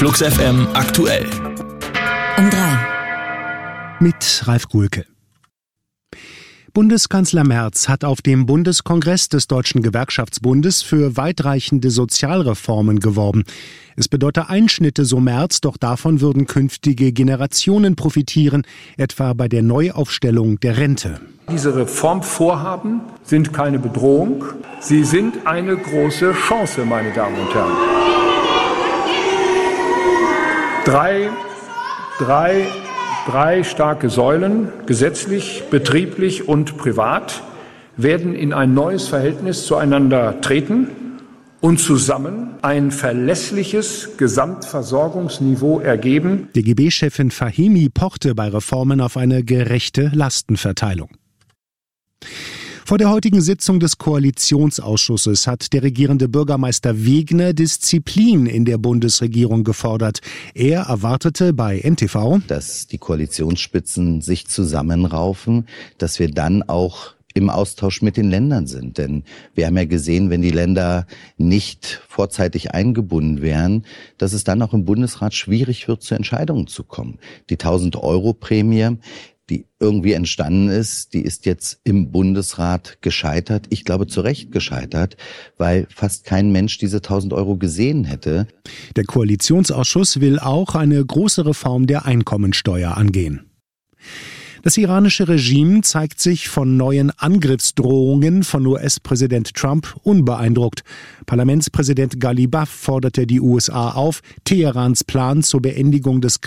Flux FM aktuell. Um 3. Mit Ralf Guhlke. Bundeskanzler Merz hat auf dem Bundeskongress des Deutschen Gewerkschaftsbundes für weitreichende Sozialreformen geworben. Es bedeute Einschnitte, so Merz, doch davon würden künftige Generationen profitieren, etwa bei der Neuaufstellung der Rente. Diese Reformvorhaben sind keine Bedrohung, sie sind eine große Chance, meine Damen und Herren. Drei starke Säulen, gesetzlich, betrieblich und privat, werden in ein neues Verhältnis zueinander treten und zusammen ein verlässliches Gesamtversorgungsniveau ergeben. DGB-Chefin Fahimi pochte bei Reformen auf eine gerechte Lastenverteilung. Vor der heutigen Sitzung des Koalitionsausschusses hat der regierende Bürgermeister Wegner Disziplin in der Bundesregierung gefordert. Er erwartete bei NTV, dass die Koalitionsspitzen sich zusammenraufen, dass wir dann auch im Austausch mit den Ländern sind. Denn wir haben ja gesehen, wenn die Länder nicht vorzeitig eingebunden wären, dass es dann auch im Bundesrat schwierig wird, zu Entscheidungen zu kommen. Die 1.000-Euro-Prämie, die irgendwie entstanden ist, die ist jetzt im Bundesrat gescheitert. Ich glaube, zu Recht gescheitert, weil fast kein Mensch diese 1.000 Euro gesehen hätte. Der Koalitionsausschuss will auch eine große Reform der Einkommensteuer angehen. Das iranische Regime zeigt sich von neuen Angriffsdrohungen von US-Präsident Trump unbeeindruckt. Parlamentspräsident Ghalibaf forderte die USA auf, Teherans Plan zur Beendigung des